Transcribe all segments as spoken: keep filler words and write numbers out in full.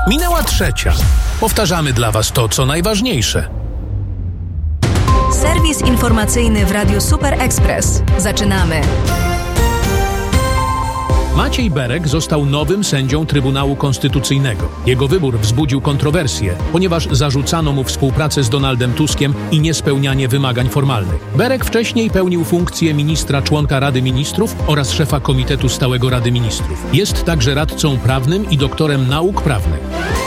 Minęła trzecia. Powtarzamy dla Was to, co najważniejsze. Serwis informacyjny w Radiu Super Express. Zaczynamy. Maciej Berek został nowym sędzią Trybunału Konstytucyjnego. Jego wybór wzbudził kontrowersje, ponieważ zarzucano mu współpracę z Donaldem Tuskiem i niespełnianie wymagań formalnych. Berek wcześniej pełnił funkcję ministra członka Rady Ministrów oraz szefa Komitetu Stałego Rady Ministrów. Jest także radcą prawnym i doktorem nauk prawnych.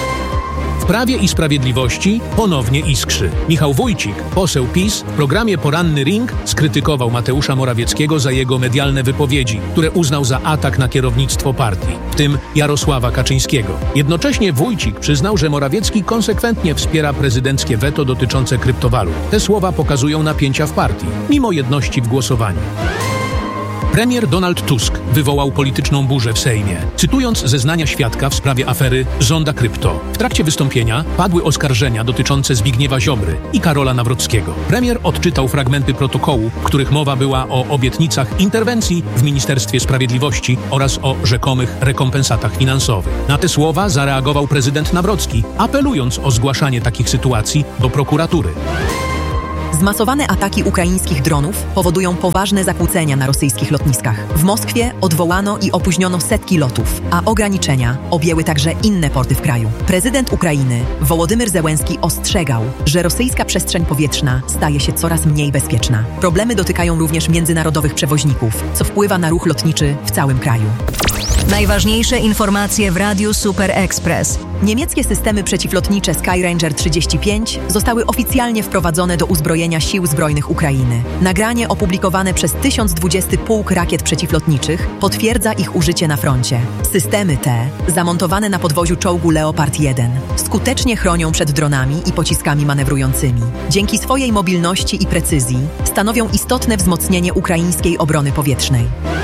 W Prawie i Sprawiedliwości ponownie iskrzy. Michał Wójcik, poseł PiS, w programie Poranny Ring skrytykował Mateusza Morawieckiego za jego medialne wypowiedzi, które uznał za atak na kierownictwo partii, w tym Jarosława Kaczyńskiego. Jednocześnie Wójcik przyznał, że Morawiecki konsekwentnie wspiera prezydenckie weto dotyczące kryptowalut. Te słowa pokazują napięcia w partii, mimo jedności w głosowaniu. Premier Donald Tusk wywołał polityczną burzę w Sejmie, cytując zeznania świadka w sprawie afery Zonda Krypto. W trakcie wystąpienia padły oskarżenia dotyczące Zbigniewa Ziobry i Karola Nawrockiego. Premier odczytał fragmenty protokołu, w których mowa była o obietnicach interwencji w Ministerstwie Sprawiedliwości oraz o rzekomych rekompensatach finansowych. Na te słowa zareagował prezydent Nawrocki, apelując o zgłaszanie takich sytuacji do prokuratury. Zmasowane ataki ukraińskich dronów powodują poważne zakłócenia na rosyjskich lotniskach. W Moskwie odwołano i opóźniono setki lotów, a ograniczenia objęły także inne porty w kraju. Prezydent Ukrainy Wołodymyr Zełenski ostrzegał, że rosyjska przestrzeń powietrzna staje się coraz mniej bezpieczna. Problemy dotykają również międzynarodowych przewoźników, co wpływa na ruch lotniczy w całym kraju. Najważniejsze informacje w Radiu Super Express. Niemieckie systemy przeciwlotnicze Skyranger trzydzieści pięć zostały oficjalnie wprowadzone do uzbrojenia Sił Zbrojnych Ukrainy. Nagranie opublikowane przez tysiąc dwudziesty Pułk Rakiet Przeciwlotniczych potwierdza ich użycie na froncie. Systemy te, zamontowane na podwoziu czołgu Leopard jeden, skutecznie chronią przed dronami i pociskami manewrującymi. Dzięki swojej mobilności i precyzji stanowią istotne wzmocnienie ukraińskiej obrony powietrznej.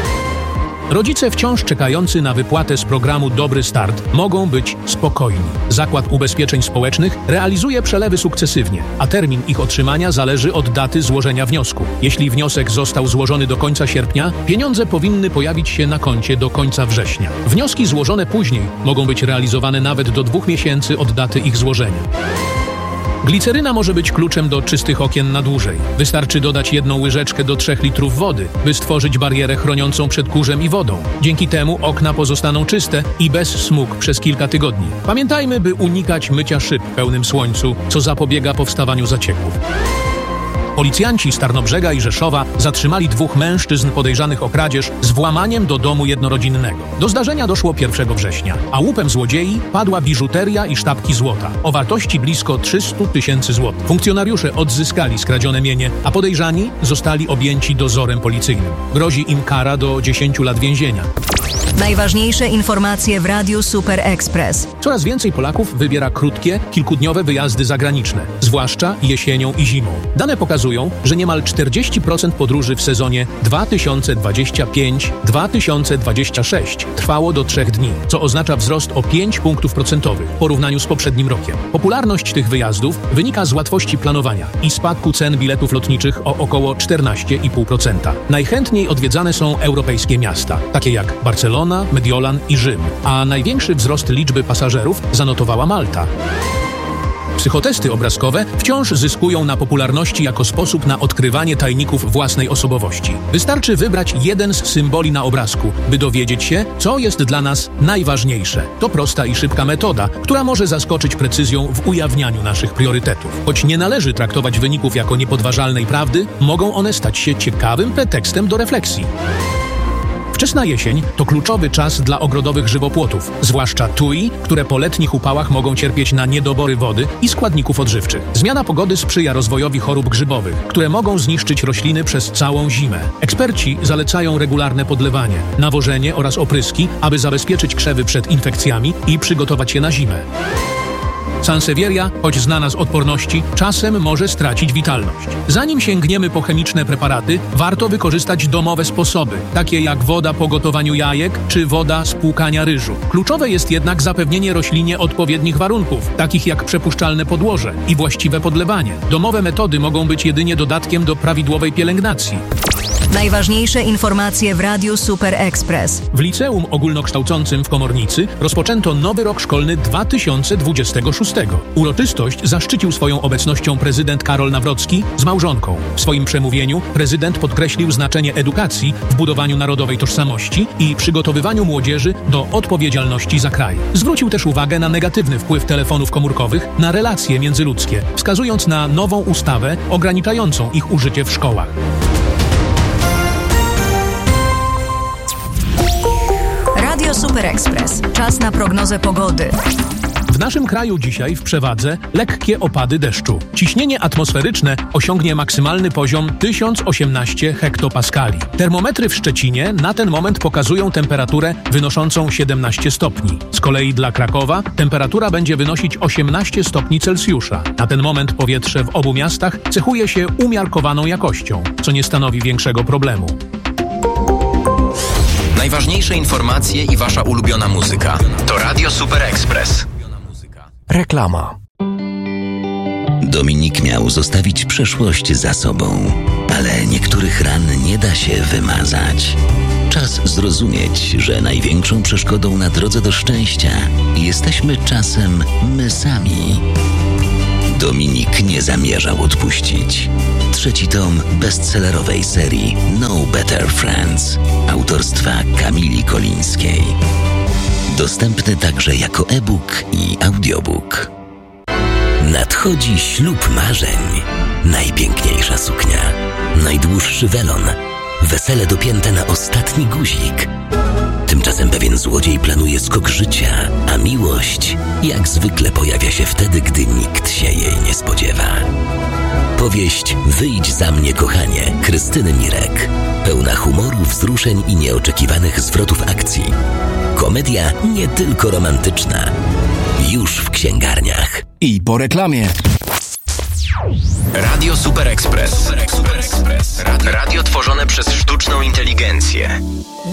Rodzice wciąż czekający na wypłatę z programu Dobry Start mogą być spokojni. Zakład Ubezpieczeń Społecznych realizuje przelewy sukcesywnie, a termin ich otrzymania zależy od daty złożenia wniosku. Jeśli wniosek został złożony do końca sierpnia, pieniądze powinny pojawić się na koncie do końca września. Wnioski złożone później mogą być realizowane nawet do dwóch miesięcy od daty ich złożenia. Gliceryna może być kluczem do czystych okien na dłużej. Wystarczy dodać jedną łyżeczkę do trzech litrów wody, by stworzyć barierę chroniącą przed kurzem i wodą. Dzięki temu okna pozostaną czyste i bez smug przez kilka tygodni. Pamiętajmy, by unikać mycia szyb w pełnym słońcu, co zapobiega powstawaniu zacieków. Policjanci z Tarnobrzega i Rzeszowa zatrzymali dwóch mężczyzn podejrzanych o kradzież z włamaniem do domu jednorodzinnego. Do zdarzenia doszło pierwszego września, a łupem złodziei padła biżuteria i sztabki złota o wartości blisko trzysta tysięcy złotych. Funkcjonariusze odzyskali skradzione mienie, a podejrzani zostali objęci dozorem policyjnym. Grozi im kara do dziesięciu lat więzienia. Najważniejsze informacje w Radiu Super Express. Coraz więcej Polaków wybiera krótkie, kilkudniowe wyjazdy zagraniczne, zwłaszcza jesienią i zimą. Dane pokazują, że niemal czterdzieści procent podróży w sezonie dwa tysiące dwudziestym piątym do dwa tysiące dwudziestego szóstego trwało do trzech dni, co oznacza wzrost o pięć punktów procentowych w porównaniu z poprzednim rokiem. Popularność tych wyjazdów wynika z łatwości planowania i spadku cen biletów lotniczych o około czternaście i pół procent. Najchętniej odwiedzane są europejskie miasta, takie jak Barcelona, Mediolan i Rzym, a największy wzrost liczby pasażerów zanotowała Malta. Psychotesty obrazkowe wciąż zyskują na popularności jako sposób na odkrywanie tajników własnej osobowości. Wystarczy wybrać jeden z symboli na obrazku, by dowiedzieć się, co jest dla nas najważniejsze. To prosta i szybka metoda, która może zaskoczyć precyzją w ujawnianiu naszych priorytetów. Choć nie należy traktować wyników jako niepodważalnej prawdy, mogą one stać się ciekawym pretekstem do refleksji. Wczesna jesień to kluczowy czas dla ogrodowych żywopłotów, zwłaszcza tui, które po letnich upałach mogą cierpieć na niedobory wody i składników odżywczych. Zmiana pogody sprzyja rozwojowi chorób grzybowych, które mogą zniszczyć rośliny przez całą zimę. Eksperci zalecają regularne podlewanie, nawożenie oraz opryski, aby zabezpieczyć krzewy przed infekcjami i przygotować je na zimę. Sansevieria, choć znana z odporności, czasem może stracić witalność. Zanim sięgniemy po chemiczne preparaty, warto wykorzystać domowe sposoby, takie jak woda po gotowaniu jajek czy woda z płukania ryżu. Kluczowe jest jednak zapewnienie roślinie odpowiednich warunków, takich jak przepuszczalne podłoże i właściwe podlewanie. Domowe metody mogą być jedynie dodatkiem do prawidłowej pielęgnacji. Najważniejsze informacje w Radiu Super Express. W Liceum Ogólnokształcącym w Komornicy rozpoczęto nowy rok szkolny dwa tysiące dwudziestego szóstego. Uroczystość zaszczycił swoją obecnością prezydent Karol Nawrocki z małżonką. W swoim przemówieniu prezydent podkreślił znaczenie edukacji w budowaniu narodowej tożsamości i przygotowywaniu młodzieży do odpowiedzialności za kraj. Zwrócił też uwagę na negatywny wpływ telefonów komórkowych na relacje międzyludzkie, wskazując na nową ustawę ograniczającą ich użycie w szkołach. Radio Super Express. Czas na prognozę pogody. W naszym kraju dzisiaj w przewadze lekkie opady deszczu. Ciśnienie atmosferyczne osiągnie maksymalny poziom tysiąc osiemnaście hektopaskali. Termometry w Szczecinie na ten moment pokazują temperaturę wynoszącą siedemnaście stopni. Z kolei dla Krakowa temperatura będzie wynosić osiemnaście stopni Celsjusza. Na ten moment powietrze w obu miastach cechuje się umiarkowaną jakością, co nie stanowi większego problemu. Najważniejsze informacje i wasza ulubiona muzyka. To Radio Super Express. Reklama. Dominik miał zostawić przeszłość za sobą, ale niektórych ran nie da się wymazać. Czas zrozumieć, że największą przeszkodą na drodze do szczęścia jesteśmy czasem my sami. Dominik nie zamierzał odpuścić. Trzeci tom bestsellerowej serii No Better Friends autorstwa Kamili Kolińskiej. Dostępny także jako e-book i audiobook. Nadchodzi ślub marzeń. Najpiękniejsza suknia, najdłuższy welon, wesele dopięte na ostatni guzik. Tymczasem pewien złodziej planuje skok życia, a miłość jak zwykle pojawia się wtedy, gdy nikt się jej nie spodziewa. Powieść Wyjdź za mnie, kochanie, Krystyny Mirek. Pełna humoru, wzruszeń i nieoczekiwanych zwrotów akcji. Komedia nie tylko romantyczna. Już w księgarniach. I po reklamie. Radio Super Express. Radio tworzone przez sztuczną inteligencję.